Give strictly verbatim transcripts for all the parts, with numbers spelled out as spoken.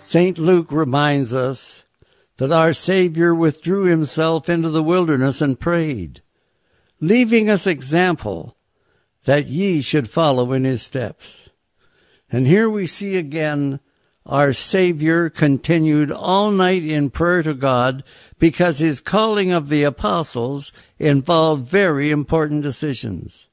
Saint Luke reminds us that our Savior withdrew himself into the wilderness and prayed, leaving us example that ye should follow in his steps. And here we see again our Savior continued all night in prayer to God because his calling of the apostles involved very important decisions.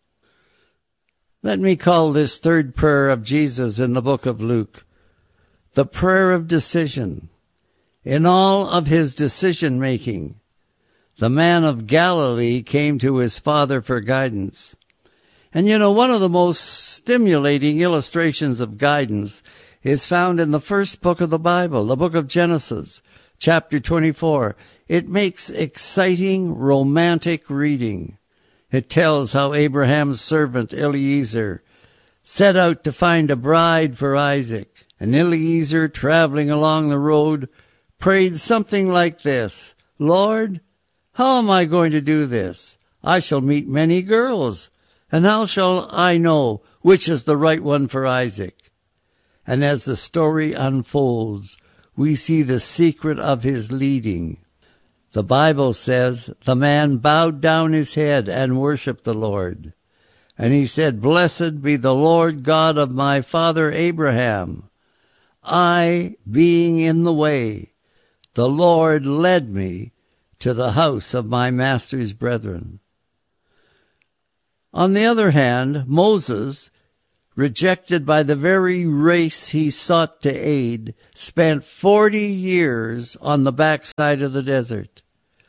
Let me call this third prayer of Jesus in the book of Luke the prayer of decision. In all of his decision-making, the man of Galilee came to his Father for guidance. And you know, one of the most stimulating illustrations of guidance is found in the first book of the Bible, the book of Genesis, chapter twenty-four. It makes exciting, romantic reading. It tells how Abraham's servant Eliezer set out to find a bride for Isaac. And Eliezer, traveling along the road, prayed something like this: Lord, how am I going to do this? I shall meet many girls, and how shall I know which is the right one for Isaac? And as the story unfolds, we see the secret of his leading. The Bible says the man bowed down his head and worshiped the Lord. And he said, Blessed be the Lord God of my father Abraham. I, being in the way, the Lord led me to the house of my master's brethren. On the other hand, Moses, rejected by the very race he sought to aid, spent forty years on the backside of the desert.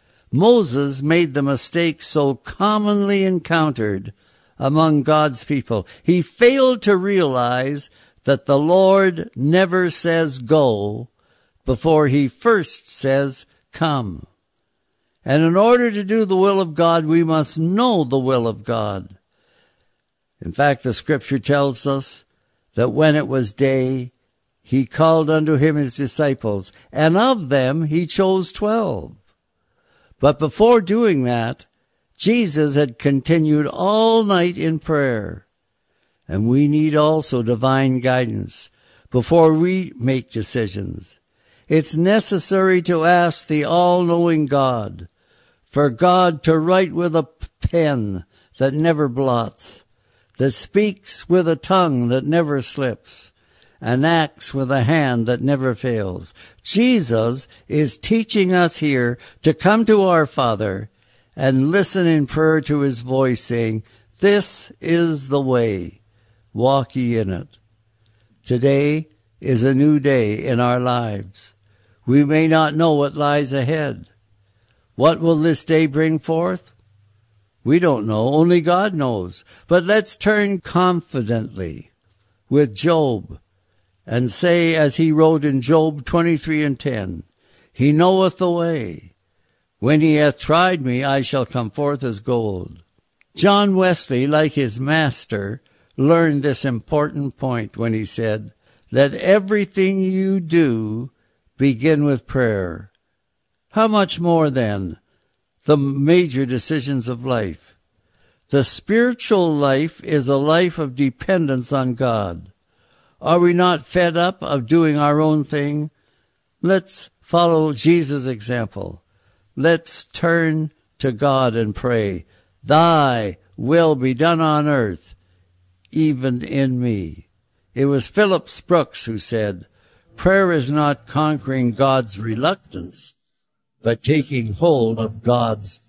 Moses made the mistake so commonly encountered among God's people. He failed to realize that the Lord never says go before he first says come. And in order to do the will of God, we must know the will of God. In fact, the scripture tells us that when it was day, he called unto him his disciples, and of them he chose twelve. But before doing that, Jesus had continued all night in prayer. And we need also divine guidance before we make decisions. It's necessary to ask the all-knowing God for God to write with a pen that never blots, that speaks with a tongue that never slips, and acts with a hand that never fails. Jesus is teaching us here to come to our Father and listen in prayer to his voice, saying, This is the way. Walk ye in it. Today is a new day in our lives. We may not know what lies ahead. What will this day bring forth? We don't know. Only God knows. But let's turn confidently with Job and say, as he wrote in Job twenty-three and ten, He knoweth the way. When he hath tried me, I shall come forth as gold. John Wesley, like his master, learned this important point when he said, Let everything you do begin with prayer. How much more then the major decisions of life? The spiritual life is a life of dependence on God. Are we not fed up of doing our own thing? Let's follow Jesus' example. Let's turn to God and pray, Thy will be done on earth, even in me. It was Phillips Brooks who said, Prayer is not conquering God's reluctance, but taking hold of God's